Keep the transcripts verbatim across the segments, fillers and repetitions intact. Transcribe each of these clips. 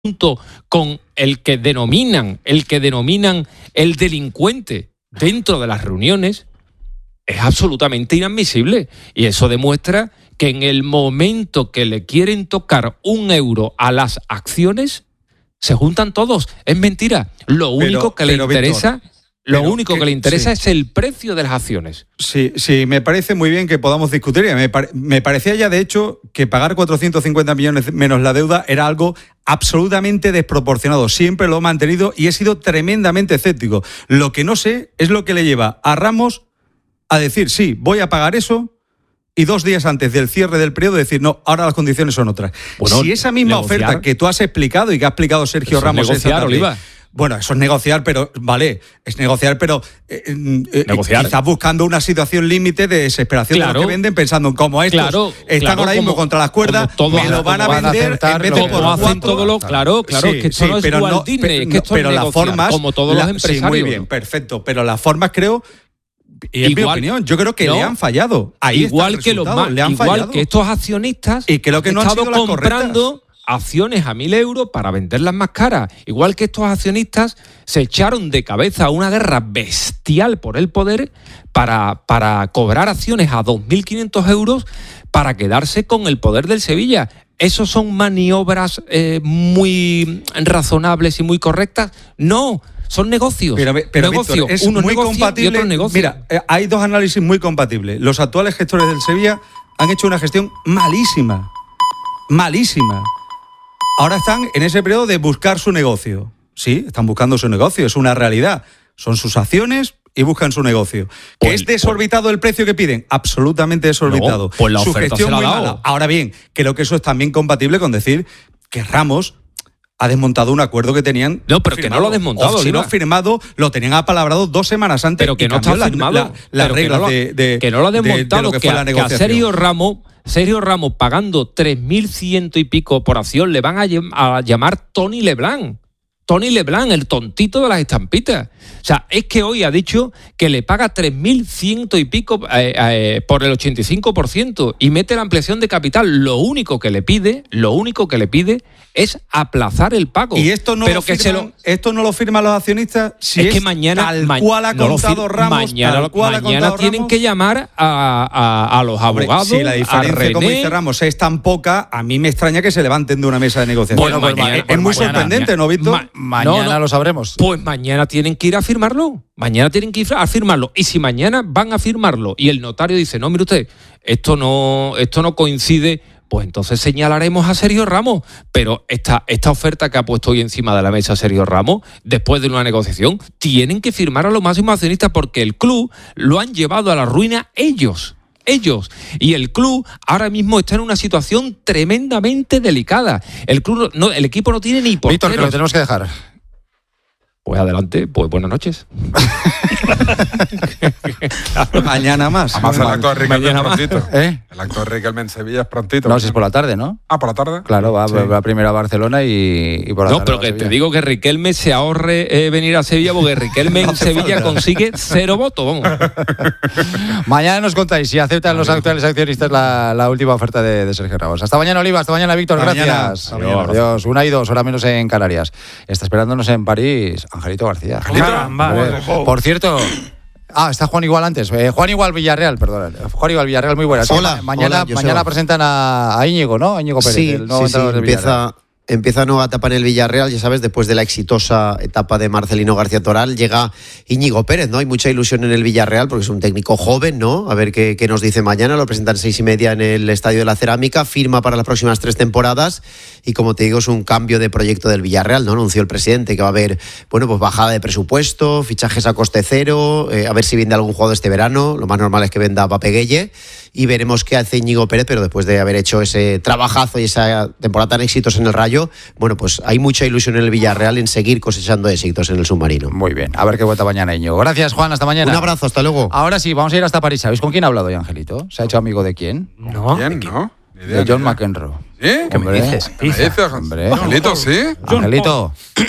junto con el que denominan, el que denominan el delincuente dentro de las reuniones, es absolutamente inadmisible. Y eso demuestra que en el momento que le quieren tocar un euro a las acciones, se juntan todos. Es mentira. Lo único pero, que le interesa... Víctor, Lo Pero único que, que le interesa sí. es el precio de las acciones. Sí, sí, me parece muy bien que podamos discutir. Me, pare, me parecía ya, de hecho, que pagar cuatrocientos cincuenta millones menos la deuda era algo absolutamente desproporcionado. Siempre lo he mantenido y he sido tremendamente escéptico. Lo que no sé es lo que le lleva a Ramos a decir, sí, voy a pagar eso, y dos días antes del cierre del periodo decir, no, ahora las condiciones son otras. Bueno, si esa misma negociar, oferta que tú has explicado y que ha explicado Sergio Ramos negociar, esta tarde, Oliva. Bueno, eso es negociar, pero vale, es negociar, pero eh, eh, negociar. quizás buscando una situación límite de desesperación claro. de los que venden, pensando en cómo estos claro, están claro, ahora mismo como, contra las cuerdas, me lo van a vender van a en vez de por hacen todo lo claro, claro, sí, es que esto sí, no es pero Walt no, Disney, pe, es que esto pero es las negociar, formas, como todos la, los empresarios. Sí, muy bien, perfecto, pero las formas creo... Y en igual, mi opinión, yo creo que no, le han fallado. Ahí igual está el que los le han igual fallado. que estos accionistas y creo que han no estado han sido comprando las correctas. acciones a mil euros para venderlas más caras. Igual que estos accionistas se echaron de cabeza a una guerra bestial por el poder para, para cobrar acciones a dos mil quinientos euros para quedarse con el poder del Sevilla. ¿Esos son maniobras eh, muy razonables y muy correctas? No. Son negocios. Pero, pero negocio, Víctor, es unos muy compatible. Y otros negocios. Mira, eh, hay dos análisis muy compatibles. Los actuales gestores del Sevilla han hecho una gestión malísima. Malísima. Ahora están en ese periodo de buscar su negocio. Sí, están buscando su negocio, es una realidad. Son sus acciones y buscan su negocio. ¿Que pues, es desorbitado pues, el precio que piden? Absolutamente desorbitado. No, pues la su oferta gestión se la muy ha dado. mala. Ahora bien, creo que eso es también compatible con decir que Ramos ha desmontado un acuerdo que tenían. No, pero firmado. Que no lo ha desmontado. O si no firmado, lo tenían apalabrado dos semanas antes. Pero que no está firmado. La, la, las reglas que no, de, de. Que no lo ha desmontado. De, de lo que, que, fue la a, negociación. que a Sergio Ramos, Sergio Ramos pagando tres mil ciento y pico por acción, le van a, a llamar Tony Leblanc. Tony Leblanc, el tontito de las estampitas. O sea, es que hoy ha dicho que le paga tres mil ciento y pico eh, eh, por el ochenta y cinco por ciento y mete la ampliación de capital. Lo único que le pide, lo único que le pide es aplazar el pago. Y esto no, Pero lo, que firman, se lo... esto no lo firman los accionistas. Si es, es que mañana, tal ma- cual ha contado no Ramos, mañana, tal cual mañana ha tienen Ramos. que llamar a, a, a los Hombre, abogados. si la diferencia, a René, como dice Ramos, es tan poca, a mí me extraña que se levanten de una mesa de negociación. Bueno, pues mañana, es pues muy mañana, sorprendente, mañana, ¿no, Víctor? Ma- mañana no, no, lo sabremos. Pues mañana tienen que ir a firmarlo. Mañana tienen que ir a firmarlo. Y si mañana van a firmarlo y el notario dice, no, mire usted, esto no, esto no coincide, pues entonces señalaremos a Sergio Ramos. Pero esta, esta oferta que ha puesto hoy encima de la mesa Sergio Ramos, después de una negociación, tienen que firmar a los máximos accionistas porque el club lo han llevado a la ruina ellos. Ellos. Y el club ahora mismo está en una situación tremendamente delicada. El club no, el equipo no tiene ni porteros. Víctor, que lo tenemos que dejar. Pues adelante, pues buenas noches. Mañana más. Además el acto de Riquelme es Mañana prontito. ¿Eh? El acto de Riquelme en Sevilla es prontito. No, si es por la tarde, ¿no? Ah, por la tarde. Claro, va, Sí. va primero a Barcelona y, y por la No, tarde. pero va a que Sevilla. te digo que Riquelme se ahorre eh, venir a Sevilla porque Riquelme en Sevilla consigue cero votos, vamos. Mañana nos contáis si aceptan los actuales accionistas la, la última oferta de, de Sergio Ramos. Hasta mañana, Oliva. Hasta mañana, Víctor. Hasta Gracias. mañana. Hasta Adiós. mañana. Adiós. Una y dos, hora menos en Canarias. Está esperándonos en París Angelito García. Caramba. Hombre, por cierto... Ah, está Juan Igual antes. Eh, Juan Igual Villarreal, perdón. Juan Igual Villarreal, muy buenas. Hola, Ma- mañana, hola, mañana presentan a, a Íñigo, ¿no? A Íñigo Pérez, Sí, el nuevo sí, sí, entrenador del Villarreal. empieza, empieza nueva etapa en el Villarreal, ya sabes, después de la exitosa etapa de Marcelino García Toral, llega Íñigo Pérez, ¿no? Hay mucha ilusión en el Villarreal porque es un técnico joven, ¿no? A ver qué, qué nos dice mañana, lo presentan seis y media en el Estadio de la Cerámica, firma para las próximas tres temporadas y, como te digo, es un cambio de proyecto del Villarreal, ¿no? Anunció el presidente que va a haber, bueno, pues bajada de presupuesto, fichajes a coste cero, eh, a ver si vende algún jugador este verano, lo más normal es que venda a Pape Gueye y veremos qué hace Íñigo Pérez, pero después de haber hecho ese trabajazo y esa temporada tan exitosa en el Rayo, bueno, pues hay mucha ilusión en el Villarreal en seguir cosechando éxitos en el submarino. Muy bien, a ver qué vuelta mañana, Íñigo. Gracias, Juan, hasta mañana. Un abrazo, hasta luego. Ahora sí, vamos a ir hasta París. ¿Sabéis con quién ha hablado hoy, Angelito? ¿Se ha hecho amigo de quién? No. Bien, ¿no? Ni idea, De John ni idea. McEnroe. ¿Sí? ¿Qué me dices? ¿Qué me dices? Hombre. Angelito, ¿sí? Angelito.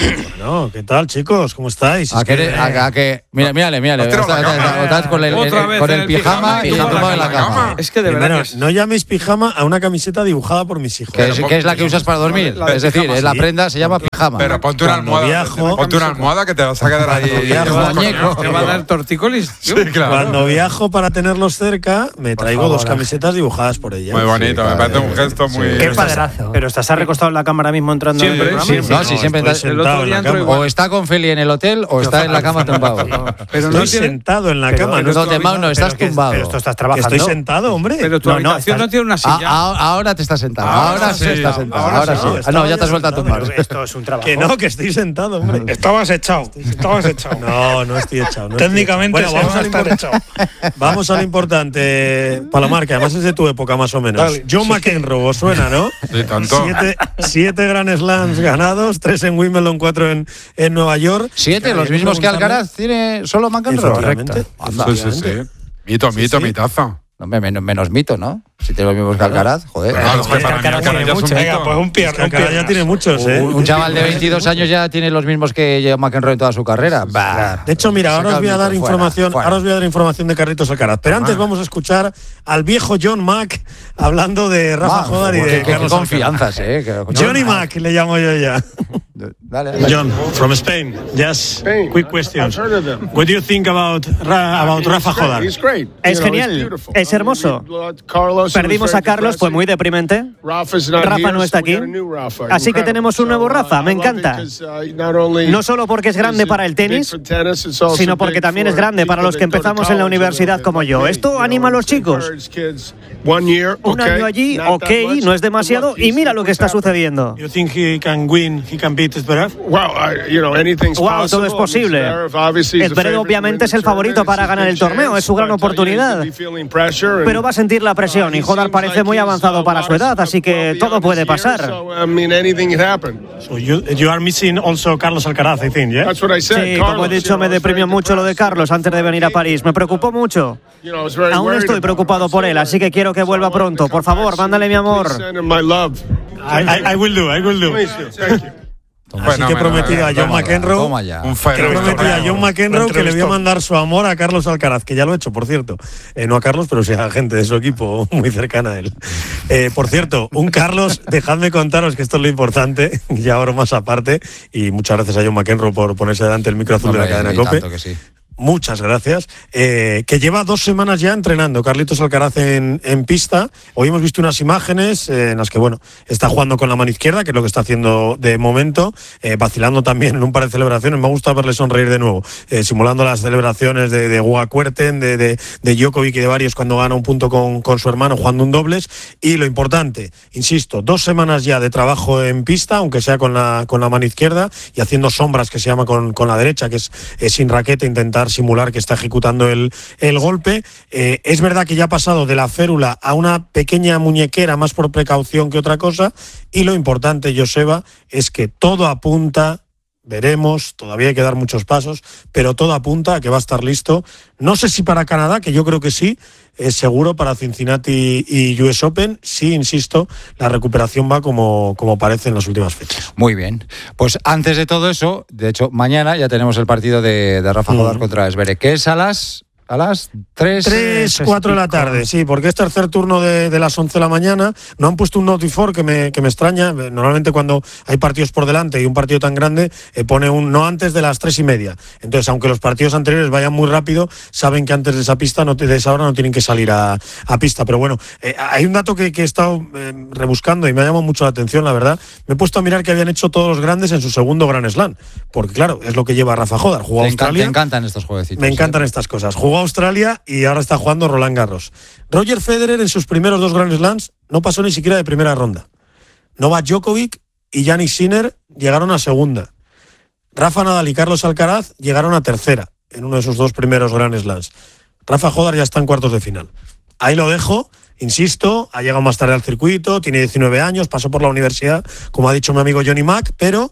Bueno, ¿qué tal, chicos? ¿Cómo estáis? A Es que, que- a, a que, mira, mírale, mírale. Has tirado Otra, la otra- cama. otra vez con el, Otra el- vez con en el el pijama pijama y y está con tumbado en la la cama. cama. Es que de verdad Primero, que es- no llaméis pijama a una camiseta dibujada por mis hijos. Que es, que es la que usas para dormir. La de Es decir, pijama, es la sí. prenda, se llama pijama. Pero ponte una Cuando almohada. viajo- ponte una almohada que te vas a quedar ahí. Cuando viajo- Muñeco. te va a dar tortícolis. Sí, claro. Cuando viajo para tenerlos cerca, me traigo favor, dos camisetas dibujadas por ellas. Muy bonito, Sí, me parece claro. un gesto muy. Sí. Qué estás- paderazo. Pero estás recostado en la cámara mismo entrando Siempre, en el programa. siempre. No, sí, siempre estoy está- el otro sentado en día la entró cama. igual. O está con Feli en el hotel o está en la cama tumbado. Pero Estoy no tiene, sentado en la Pero- cama. No, estoy- te Mau, no, estás Pero que- tumbado. Pero esto estás trabajando. Estoy sentado, hombre. pero tu No, no, habitación no, estás- tiene una Ah, silla. ah, ahora te estás sentado. Ahora Ahora sí sí, estás sentado. ahora Ahora sí. sí. Ah, Estaba no, ya ya te has vuelto a sentado, tumbar. Pero esto es un trabajo. Que no, que estoy sentado, hombre. Estabas echado. Estabas echado. No, no estoy echado. no estoy Técnicamente echado. se Bueno, vamos va a a, estar lo echado. impor- vamos a lo importante, Palomar, que además es de tu época más o menos. Dale. John McEnroe, ¿os suena, no? Sí, tanto. Siete, siete Grand Slams ganados, tres en Wimbledon, cuatro en, en Nueva York. Siete, los mismos que Alcaraz, tiene solo McEnroe. Efectivamente. Anda. Sí, sí, sí. Mito, mito, sí. mitazo. No, me- menos, menos mito, ¿no? Si tiene los mismos que Alcaraz, joder. Claro, es joder, que para mí Alcaraz Alcaraz tiene ya es un mucho. mito. Venga, pues un Es pierna. que Alcaraz ya tiene muchos, ¿eh? Un chaval de veintidós años ya tiene los mismos que John McEnroe en toda su carrera. Bah. De hecho, mira, ahora os voy a Saca dar el mito, fuera, información, fuera. ahora os voy a dar información de Carlitos Alcaraz. Pero antes vamos a escuchar al viejo John Mack hablando de Rafa Bah, Jodar y qué- de qué- qué Carlos confianzas, eh. que- Alcaraz. Johnny Mack le llamo yo ya. Dale, dale. John, from Spain. Just quick questions. I've heard of him. What do you think about Ra- about Rafa Jodar? He's great. Es You know, genial, he's beautiful. es hermoso. Carlos, Perdimos a Carlos, fue muy deprimente. Rafa's not Rafa here, no está so we aquí. got a new Rafa. Así que Incredible. tenemos un nuevo So, uh, Rafa, me I love it encanta. 'cause, uh, not only No solo porque es grande is it para el big tenis, for tennis, it's also sino porque big también es for grande para people los que that go to empezamos en la college universidad a little como bit yo. like me, Esto you know, anima a los it's chicos. encourage kids. One year, Un okay, año allí, not that ok, much. no es demasiado. Good luck. Y mira lo que está sucediendo. You think he can win? He can beat Zverev? Well, I- you know, anything's Wow, possible. todo es posible. Zverev, obviously, is the Zverev favorite obviamente to es win el the favorito tournament. para It's a ganar el big torneo, chance, es su gran but, uh, yeah, he's oportunidad. gonna be feeling pressure and- Pero va a sentir la presión y Jodar parece muy avanzado para su edad, así que todo puede pasar. So, I mean, anything can happen. So you, you are missing also Carlos Alcaraz, I think, yeah? That's what I said. Sí, como he Carlos, dicho, you know, me was deprimió very mucho lo de depressed. Carlos antes de venir a París. Me preocupó mucho. You know, I was very Aún worried estoy about preocupado him. por él, así que quiero que vuelva pronto. Por favor, mándale mi amor. Please send him my love. I, I, I will do, I will do. Please do. Thank you. Así Bueno, que bueno, prometí a bueno, John toma ya, McEnroe. Toma ya. Un Que fenómeno. prometí a John McEnroe que le voy a mandar su amor a Carlos Alcaraz, que ya lo he hecho, por cierto. Eh, no a Carlos, pero sí a gente de su equipo muy cercana a él. Eh, por cierto, un Carlos, dejadme contaros que esto es lo importante, ya ahora más aparte, y muchas gracias a John McEnroe por ponerse delante el micro azul Hombre, de la cadena y COPE. tanto que sí. Muchas gracias. Eh, que lleva dos semanas ya entrenando Carlitos Alcaraz en, en pista. Hoy hemos visto unas imágenes eh, en las que, bueno, está jugando con la mano izquierda, que es lo que está haciendo de momento, eh, vacilando también en un par de celebraciones. Me ha gustado verle sonreír de nuevo, eh, simulando las celebraciones de, de Guga Kuerten, de, de, de Djokovic y de varios cuando gana un punto con, con su hermano, jugando un dobles. Y lo importante, insisto, dos semanas ya de trabajo en pista, aunque sea con la, con la mano izquierda, y haciendo sombras, que se llama con, con la derecha, que es eh, sin raqueta, intentar simular que está ejecutando el, el golpe. Eh, es verdad que ya ha pasado de la férula a una pequeña muñequera, más por precaución que otra cosa, y lo importante, Joseba, es que todo apunta, veremos, todavía hay que dar muchos pasos, pero todo apunta a que va a estar listo, no sé si para Canadá, que yo creo que sí, es seguro para Cincinnati y U S Open. Sí, insisto, la recuperación va como, como parece en las últimas fechas. Muy bien. Pues antes de todo eso, de hecho, mañana ya tenemos el partido de, de Rafa Jodar Mm. contra Zverev, que es a las, a las tres. Tres, cuatro de la tarde, sí, porque es tercer turno de, de las once de la mañana. No han puesto un notifor que me, que me extraña. Normalmente cuando hay partidos por delante y un partido tan grande, eh, pone un no antes de las tres y media. Entonces, aunque los partidos anteriores vayan muy rápido, saben que antes de esa pista, no, de esa hora no tienen que salir a, a pista. Pero bueno, eh, hay un dato que, que he estado eh, rebuscando y me ha llamado mucho la atención, la verdad. Me he puesto a mirar que habían hecho todos los grandes en su segundo Grand Slam. Porque claro, es lo que lleva Rafa Jodar. Jugó a Te, encan- Australia. te encantan estos jueguecitos. Me encantan ¿eh? estas cosas. Jugó a Australia y ahora está jugando Roland Garros. Roger Federer en sus primeros dos Grand Slams no pasó ni siquiera de primera ronda. Novak Djokovic y Jannik Sinner llegaron a segunda. Rafa Nadal y Carlos Alcaraz llegaron a tercera en uno de sus dos primeros Grand Slams. Rafa Jodar ya está en cuartos de final. Ahí lo dejo. Insisto, ha llegado más tarde al circuito, tiene diecinueve años, pasó por la universidad, como ha dicho mi amigo Johnny Mack, pero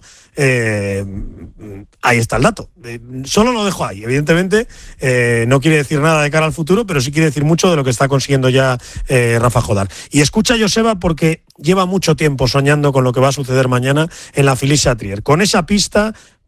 eh, ahí está el dato. Eh, solo lo dejo ahí. Evidentemente, eh, no quiere decir nada de cara al futuro, pero sí quiere decir mucho de lo que está consiguiendo ya eh, Rafa Jodar. Y escucha a Joseba porque lleva mucho tiempo soñando con lo que va a suceder mañana en la Philippe Chatrier. Con esa pista,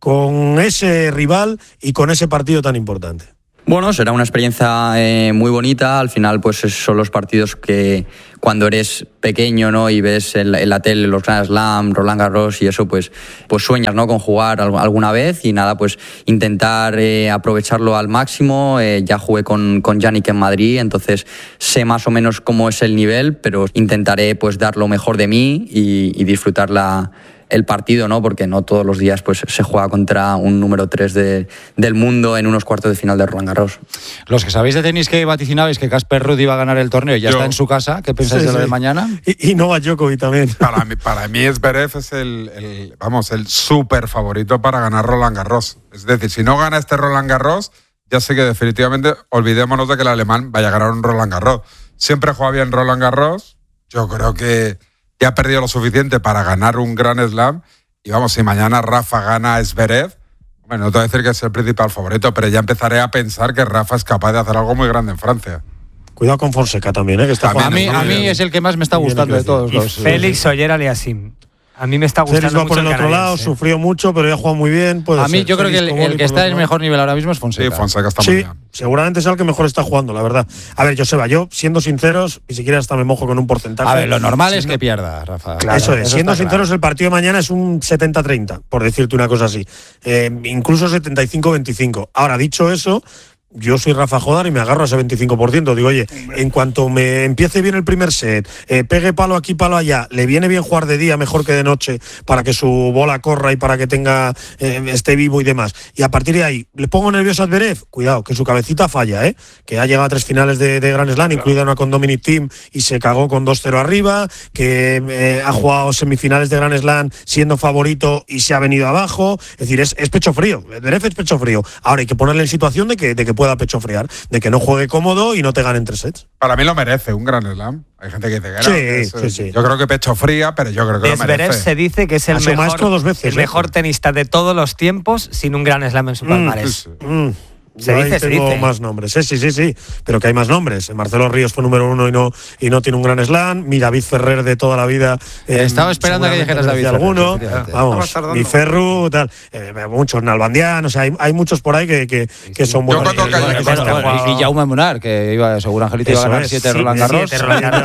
con ese rival y con ese partido tan importante? Bueno, será una experiencia eh, muy bonita. Al final, pues son los partidos que cuando eres pequeño, ¿no? Y ves en la, en la tele los Grand Slam, Roland Garros y eso, pues, pues sueñas, ¿no? Con jugar alguna vez y nada, pues intentar eh, aprovecharlo al máximo. Eh, ya jugué con, con Yannick en Madrid, entonces sé más o menos cómo es el nivel, pero intentaré pues dar lo mejor de mí y, y disfrutar la el partido, ¿no? Porque no todos los días pues se juega contra un número tres de, del mundo en unos cuartos de final de Roland Garros. Los que sabéis de tenis que vaticinabais que Casper Ruud iba a ganar el torneo, ya Yo. está en su casa. ¿Qué pensáis sí, de lo sí. de mañana? Y, y Novak Djokovic también. Para mí, para mí Zverev es el, el, vamos, el súper favorito para ganar Roland Garros. Es decir, si no gana este Roland Garros, ya sé que definitivamente olvidémonos de que el alemán vaya a ganar un Roland Garros. Siempre juega bien Roland Garros. Yo creo que ya ha perdido lo suficiente para ganar un Grand Slam. Y vamos, si mañana Rafa gana a Zverev, bueno, no te voy a decir que es el principal favorito, pero ya empezaré a pensar que Rafa es capaz de hacer algo muy grande en Francia. Cuidado con Fonseca también, ¿eh? Que está a mí, a mí es el que más me está gustando de todos y los. Félix Auger-Aliassime. A mí me está gustando Félix va mucho por el, el otro canadiense. lado, sufrió mucho, pero ya ha jugado muy bien. A mí ser. yo creo Félix que el, el que está en el mejor nivel ahora mismo es Fonseca. Sí, Fonseca está sí, muy bien. Seguramente es el que mejor está jugando, la verdad. A ver, Joseba, yo, siendo sinceros, ni siquiera hasta me mojo con un porcentaje. A ver, lo normal siendo, es que pierda, Rafa. Claro, eso es. Eso siendo sinceros, claro. El partido de mañana es un setenta treinta, por decirte una cosa así. Eh, incluso setenta y cinco veinticinco. Ahora, dicho eso, yo soy Rafa Jodar y me agarro a ese veinticinco por ciento. Digo, oye, en cuanto me empiece bien el primer set, eh, pegue palo aquí, palo allá, le viene bien jugar de día mejor que de noche para que su bola corra y para que tenga eh, esté vivo y demás. Y a partir de ahí, ¿le pongo nervioso a Zverev? Cuidado, que su cabecita falla, ¿eh? Que ha llegado a tres finales de, de Grand Slam, incluida una con Dominic Thiem y se cagó con dos cero arriba, que eh, ha jugado semifinales de Grand Slam siendo favorito y se ha venido abajo. Es decir, es, es pecho frío. Zverev es pecho frío. Ahora hay que ponerle en situación de que, de que pueda pecho friar, de que no juegue cómodo y no te ganen tres sets. Para mí lo merece un Grand Slam. Hay gente que dice que no. Sí, que es, sí, sí. Yo creo que pecho fría, pero yo creo que lo Zverev merece. se dice que es el mejor, maestro dos veces, el ¿eh? mejor tenista de todos los tiempos sin un Grand Slam en su palmarés. Mm, mm. Se Yo dice, ahí se tengo dice. más nombres. Sí, sí, sí, sí. Pero que hay más nombres. Marcelo Ríos fue número uno y no, y no tiene un Gran Slam. Mi David Ferrer de toda la vida. Eh, Estaba esperando a que dijeras David Ferrer. Alguno. Vamos, mi Ferru, tal. Eh, muchos, Nalbandián. O sea, hay, hay muchos por ahí que, que, que son buenos. Yo cuando Y, bueno, bueno, y, y Jaume Munar, que iba, seguro Angelito iba a ganar siete Roland Garros.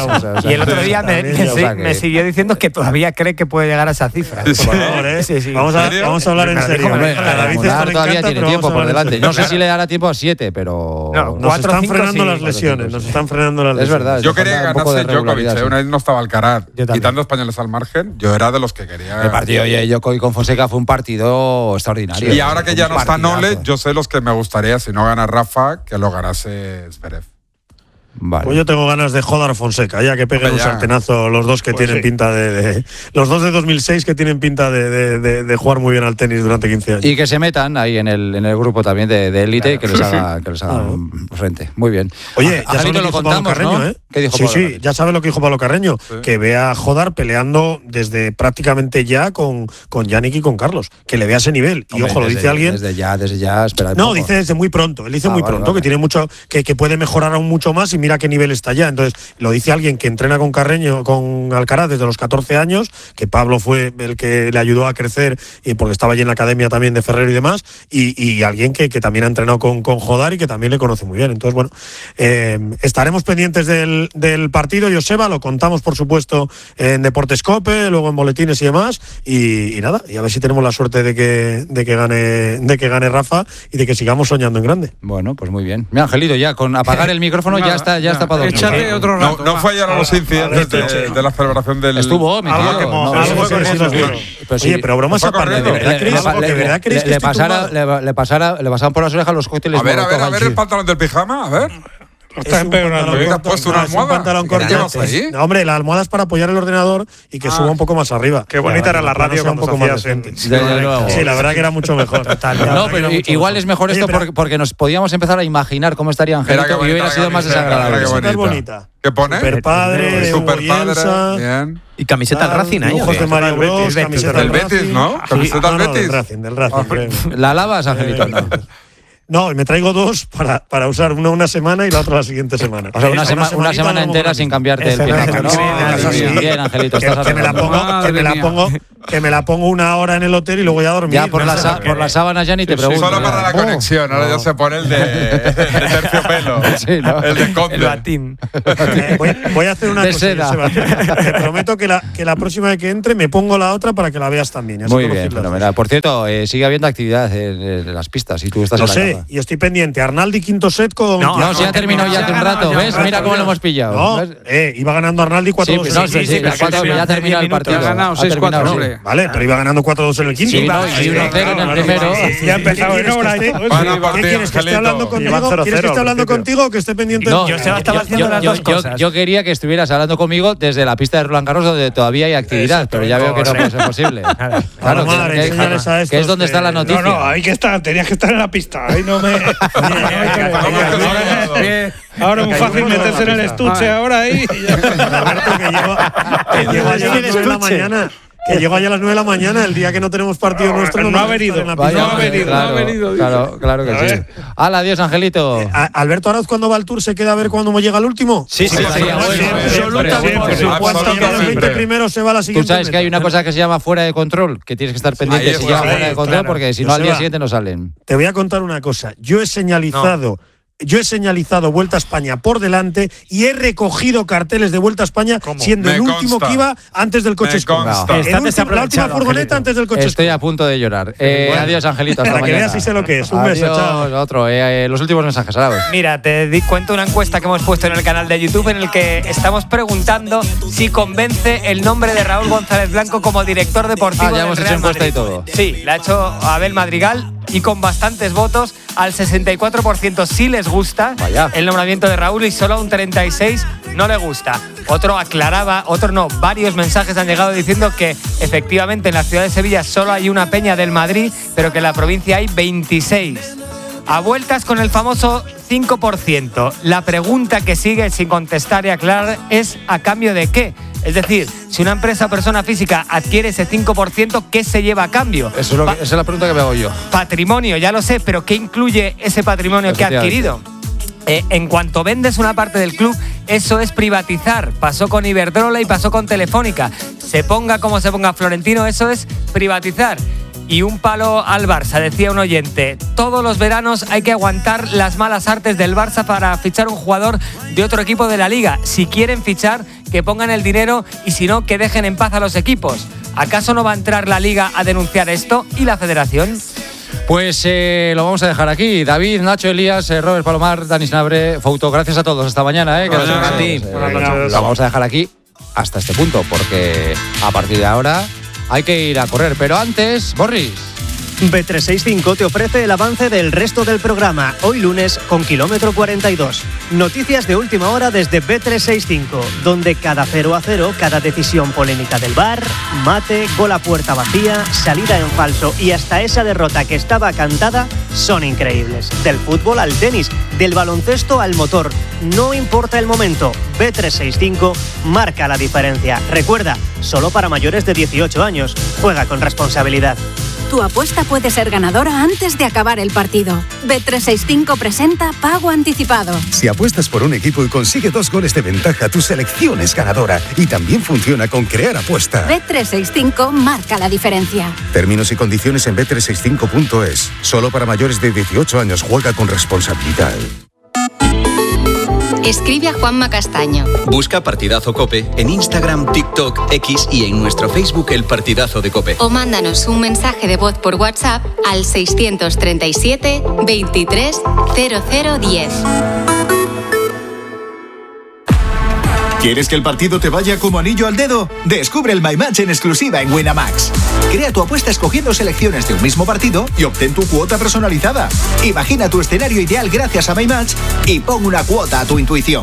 Y el otro día me, me, sí, me siguió diciendo que todavía cree que puede llegar a esa cifra. Sí, por favor, ¿eh? Sí, sí. Vamos, a, vamos a hablar en serio. Munar todavía tiene tiempo por delante. No sé si le dará tiempo a siete, pero no, nos cuatro, están cinco, frenando sí. las lesiones, nos están frenando las lesiones. Es verdad. Yo quería ganarse Djokovic, ¿eh? Una vez no estaba Alcaraz, quitando españoles al margen, yo era de los que quería. El partido de Djokovic con Fonseca fue un partido extraordinario. Y ahora que ya no está partidazo. Nole, yo sé los que me gustaría, si no gana Rafa, que lo ganase Zverev. Vale. Pues yo tengo ganas de Jodar Fonseca, ya que peguen un sartenazo los dos que pues tienen sí. pinta de, de. Los dos de dos mil seis que tienen pinta de, de, de, de jugar muy bien al tenis durante quince años. Y que se metan ahí en el, en el grupo también de élite y que les haga, que les haga ah, frente. Muy bien. Oye, ya sabes lo, lo contamos, Carreño, ¿no? ¿eh? ¿Qué dijo sí, Pablo sí, Carreño? Ya sabes lo que dijo Pablo Carreño, sí. Que vea a Jodar peleando desde prácticamente ya con, con Yannick y con Carlos. Que le vea ese nivel. Y Hombre, ojo, lo dice desde, alguien. Desde ya, desde ya, espera. No, dice desde muy pronto. Él dice ah, muy vale, pronto, vale. que tiene mucho, que, que puede mejorar aún mucho más y mira qué nivel está ya. Entonces, lo dice alguien que entrena con Carreño, con Alcaraz desde los catorce años, que Pablo fue el que le ayudó a crecer y porque estaba allí en la academia también de Ferrero y demás, y, y alguien que, que también ha entrenado con, con Jodar y que también le conoce muy bien. Entonces, bueno, eh, estaremos pendientes del, del partido, Joseba, lo contamos por supuesto en Deportescope, luego en boletines y demás, y, y nada, y a ver si tenemos la suerte de que, de que gane, de que gane Rafa y de que sigamos soñando en grande. Bueno, pues muy bien. Mira, Angelito, ya con apagar el micrófono nada, ya está, ya nada. está para dormir. Échale otro rato. No, no fue ayer a los incidentes de, de la celebración del. Estuvo, mi tío. Algo que no, algo que no, pero sí, Oye, pero bromas aparte, ¿de verdad crees le, le, que le, pasara, le, le pasara, le pasaban por las orejas los cócteles. A ver, a ver, a ver el pantalón del pijama, a ver. Está empeorando. ¿Te has puesto una almohada? Un pantalón corto. ahí? No, hombre, la almohada es para apoyar el ordenador y que ah. suba un poco más arriba. Qué bonita era la radio un poco más decente. Sí, la verdad que era mucho mejor. No, pero igual es mejor esto porque nos podíamos empezar a imaginar cómo estaría Angelito y hubiera sido más desagradable. Qué bonita. ¿Qué pone? Super padre, Super padre. Bien. Y camiseta al Racing ahí. Ojos de Mario Bros, camiseta del Betis, ¿no? Camiseta del Betis. Del Racing, del Racing. ¿La lavas, Angelito? No, me traigo dos para, para usar una una semana y la otra la siguiente semana. O sea, una, sema, una semana entera sin cambiarte el pijama, ¿no? Eso sí. Bien, Angelito, que, estás que me la pongo, que me la pongo, que me la pongo una hora en el hotel y luego ya a dormir. Ya por, no la, sé sa- por las sábanas ya ni te Sí, pregunto. solo para la Oh. conexión, ahora ya se pone el de, el de terciopelo, Sí, ¿no? el de conde. El batín. Eh, voy, voy a hacer una De cosa, seda. Sebastián. Te prometo que la, que la próxima vez que entre me pongo la otra para que la veas también. Así Muy conocéis bien, las dos. fenomenal. Por cierto, eh, sigue habiendo actividad en, en las pistas y tú estás Lo en la sé, cama. y estoy pendiente. Arnaldi quinto set con. No, no, si ya terminó ya hace un rato, ya ¿ves? un Mira rato, cómo lo ya. hemos pillado. No, ¿Ves? eh, iba ganando Arnaldi cuatro dos. Sí, no, sí, sí, pero cuatro, ya ha terminado el partido. Ha ganado Ha seis cuatro, terminado, hombre. sí. Vale, pero iba ganando cuatro dos en el quinto. Sí, no, y uno cero en el primero. Ya ha empezado en hora y todo eso. Buena ¿Qué partida, quieres? ¿Que esté Angelito. hablando contigo? ¿Quieres que esté hablando contigo o que esté pendiente? No, Yo, Seba, estaba yo- haciendo yo- las yo- dos yo- cosas. Yo quería que estuvieras hablando conmigo desde la pista de Roland Garros donde todavía hay actividad, pero ya veo que no puede ser posible. Claro, Palomar, que, enséñales a que, que es estos donde está la que- noticia. No, no, hay que estar, tenías que estar en la pista. Ahí no me. ahora, ahora es muy fácil meterse en el estuche ahora ahí. Roberto, que llego, que llego allá a las nueve de la mañana. Que llego allá a las nueve de la mañana, el día que no tenemos partido nuestro. No me ha gusta venido. estar en la Vaya, pista. no ha venido, claro, no ha venido, dice. Claro, claro que A sí. ver. Hala, adiós, Angelito. Eh, a- Alberto Arauz, cuando va al Tour, se queda a ver cuándo llega el último. Sí, sí, sí, Siempre, bueno, siempre, siempre, absolutamente. siempre, Cuando absolutamente. llega los veinte primeros se va a la Tú siguiente. sabes que hay una cosa que se llama fuera de control, que tienes que estar pendiente Ahí si está, llega ahí, fuera de control, claro. porque si no al día Joseba, siguiente no salen. Te voy a contar una cosa. Yo he señalizado. Yo he señalizado Vuelta a España por delante y he recogido carteles de Vuelta a España siendo Me el último consta. que iba antes del coche Me escombro. consta. El Está último- la última desaprovechado, furgoneta Angelito. antes del coche Estoy escombro. a punto de llorar. Eh, Bueno, adiós, Angelito, hasta para que mañana. veas si sé lo que es. Un beso, Adiós, chao. otro. Eh, eh, los últimos mensajes, Arauz. Mira, te di, cuento una encuesta que hemos puesto en el canal de YouTube en el que estamos preguntando si convence el nombre de Raúl González Blanco como director deportivo Ah, ya del hemos Real hecho encuesta Madrid. y todo. Sí, la ha hecho Abel Madrigal y con bastantes votos. Al sesenta y cuatro por ciento sí les gusta Vaya. el nombramiento de Raúl y solo a un treinta y seis por ciento no le gusta. Otro aclaraba, otro no, varios mensajes han llegado diciendo que efectivamente en la ciudad de Sevilla solo hay una peña del Madrid, pero que en la provincia hay veintiséis. A vueltas con el famoso cinco por ciento. La pregunta que sigue sin contestar y aclarar es ¿a cambio de qué? Es decir, si una empresa o persona física adquiere ese cinco por ciento, ¿qué se lleva a cambio? Eso es lo que- Pa- esa es la pregunta que me hago yo. Patrimonio, ya lo sé, pero ¿qué incluye ese patrimonio que ha adquirido? Eh, en cuanto vendes una parte del club, eso es privatizar. Pasó con Iberdrola y pasó con Telefónica. Se ponga como se ponga Florentino, eso es privatizar. Y un palo al Barça, decía un oyente. Todos los veranos hay que aguantar las malas artes del Barça para fichar un jugador de otro equipo de la liga. Si quieren fichar, que pongan el dinero y si no, que dejen en paz a los equipos. ¿Acaso no va a entrar la liga a denunciar esto y la federación? Pues eh, lo vamos a dejar aquí. David, Nacho, Elías, eh, Robert Palomar, Dani Snabre, Fouto, gracias a todos. Hasta mañana. Eh, que Buenas nos noches. vemos. A ti. Buenas noches. Lo vamos a dejar aquí hasta este punto, porque a partir de ahora hay que ir a correr. Pero antes, Morris. B trescientos sesenta y cinco te ofrece el avance del resto del programa, hoy lunes con kilómetro cuarenta y dos. Noticias de última hora desde B trescientos sesenta y cinco, donde cada cero a cero, cada decisión polémica del V A R, mate, gol a puerta vacía, salida en falso y hasta esa derrota que estaba cantada son increíbles. Del fútbol al tenis, del baloncesto al motor, no importa el momento, B trescientos sesenta y cinco marca la diferencia. Recuerda, solo para mayores de dieciocho años, juega con responsabilidad. Tu apuesta puede ser ganadora antes de acabar el partido. B trescientos sesenta y cinco presenta Pago Anticipado. Si apuestas por un equipo y consigue dos goles de ventaja, tu selección es ganadora. Y también funciona con Crear Apuesta. B trescientos sesenta y cinco marca la diferencia. Términos y condiciones en b trescientos sesenta y cinco punto es. Solo para mayores de dieciocho años. Juega con responsabilidad. Escribe a Juanma Castaño. Busca Partidazo Cope en Instagram, TikTok, X y en nuestro Facebook El Partidazo de Cope. O mándanos un mensaje de voz por WhatsApp al seiscientos treinta y siete, veintitrés, cero cero diez. ¿Quieres que el partido te vaya como anillo al dedo? Descubre el My Match en exclusiva en Winamax. Crea tu apuesta escogiendo selecciones de un mismo partido y obtén tu cuota personalizada. Imagina tu escenario ideal gracias a My Match y pon una cuota a tu intuición.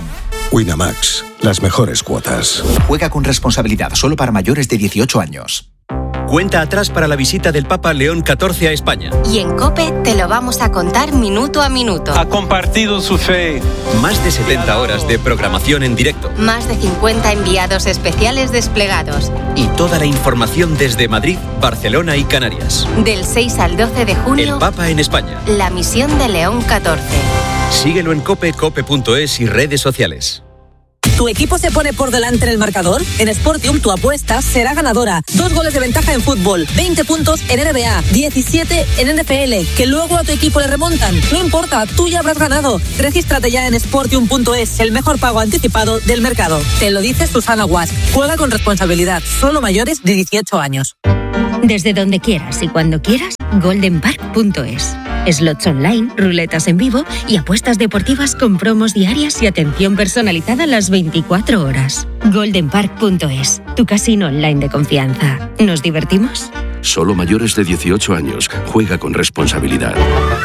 Winamax, las mejores cuotas. Juega con responsabilidad solo para mayores de dieciocho años. Cuenta atrás para la visita del Papa León catorce a España. Y en COPE te lo vamos a contar minuto a minuto. Ha compartido su fe. Más de setenta horas de programación en directo. Más de cincuenta enviados especiales desplegados. Y toda la información desde Madrid, Barcelona y Canarias. Del seis al doce de junio. El Papa en España. La misión de León catorce. Síguelo en COPE, cope punto es y redes sociales. ¿Tu equipo se pone por delante en el marcador? En Sportium tu apuesta será ganadora. Dos goles de ventaja en fútbol, veinte puntos en N B A, diecisiete en N F L. Que luego a tu equipo le remontan. No importa, tú ya habrás ganado. Regístrate ya en sportium punto es, el mejor pago anticipado del mercado. Te lo dice Susana Guas. Juega con responsabilidad. Solo mayores de dieciocho años. Desde donde quieras y cuando quieras, golden park punto es. Slots online, ruletas en vivo y apuestas deportivas con promos diarias y atención personalizada las veinticuatro horas. golden park punto es, tu casino online de confianza. ¿Nos divertimos? Solo mayores de dieciocho años. Juega con responsabilidad.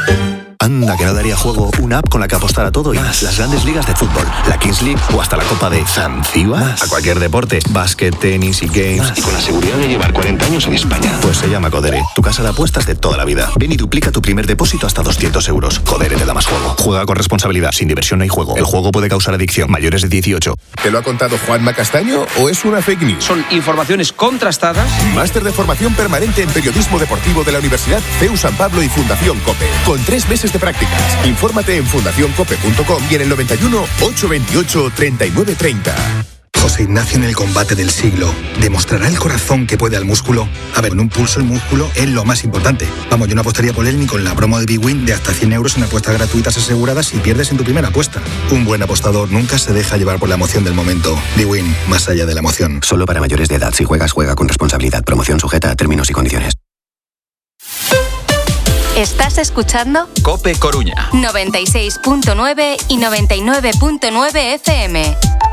Anda, que no daría juego una app con la que apostar a todo y más. Las grandes ligas de fútbol, la Kings League o hasta la Copa de Zanzíbar. A cualquier deporte, básquet, tenis y games. Más. Y con la seguridad de llevar cuarenta años en España. Pues se llama Codere, tu casa de apuestas de toda la vida. Ven y duplica tu primer depósito hasta doscientos euros. Codere te da más juego. Juega con responsabilidad, sin diversión no hay juego. El juego puede causar adicción. Mayores de dieciocho. ¿Te lo ha contado Juanma Castaño o es una fake news? Son informaciones contrastadas. Máster de formación permanente en periodismo deportivo de la Universidad C E U San Pablo y Fundación COPE. Con tres meses de prácticas. Infórmate en fundación cope punto com y en el noventa y uno, ochocientos veintiocho, treinta y nueve treinta. José Ignacio en el combate del siglo. ¿Demostrará el corazón que puede al músculo? A ver, en un pulso el músculo es lo más importante. Vamos, yo no apostaría por él ni con la promo de Big Win de hasta cien euros en apuestas gratuitas aseguradas si pierdes en tu primera apuesta. Un buen apostador nunca se deja llevar por la emoción del momento. Big Win, más allá de la emoción. Solo para mayores de edad. Si juegas, juega con responsabilidad. Promoción sujeta a términos y condiciones. ¿Estás escuchando? COPE Coruña. noventa y seis punto nueve y noventa y nueve punto nueve F M.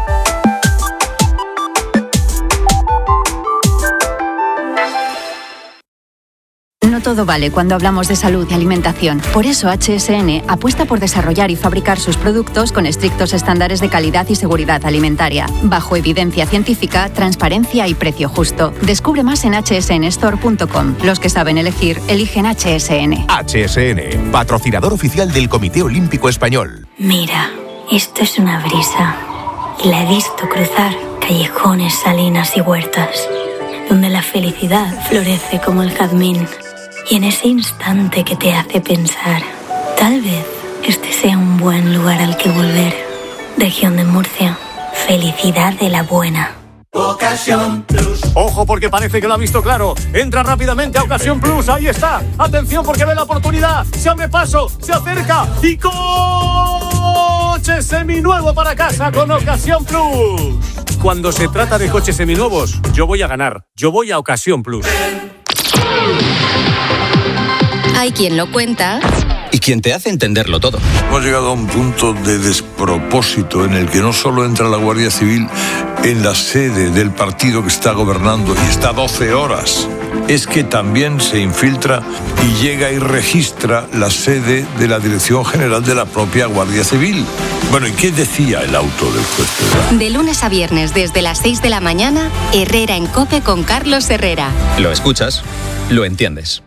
No todo vale cuando hablamos de salud y alimentación. Por eso H S N apuesta por desarrollar y fabricar sus productos con estrictos estándares de calidad y seguridad alimentaria, bajo evidencia científica, transparencia y precio justo. Descubre más en h s n store punto com. Los que saben elegir, eligen H S N. H S N, patrocinador oficial del Comité Olímpico Español. Mira, esto es una brisa. Y la he visto cruzar callejones, salinas y huertas, donde la felicidad florece como el jazmín. Y en ese instante que te hace pensar, tal vez este sea un buen lugar al que volver. Región de Murcia, felicidad de la buena. Ocasión Plus. Ojo porque parece que lo ha visto claro. Entra rápidamente a Ocasión Plus, ahí está. Atención porque ve la oportunidad. Se abre paso, se acerca y coche seminuevo para casa con Ocasión Plus. Cuando se trata de coches seminuevos, yo voy a ganar. Yo voy a Ocasión Plus. Hay quien lo cuenta y quien te hace entenderlo todo. Hemos llegado a un punto de despropósito en el que no solo entra la Guardia Civil en la sede del partido que está gobernando y está doce horas, es que también se infiltra y llega y registra la sede de la Dirección General de la propia Guardia Civil. Bueno, ¿y qué decía el auto del juez? De lunes a viernes desde las seis de la mañana, Herrera en COPE con Carlos Herrera. Lo escuchas, lo entiendes.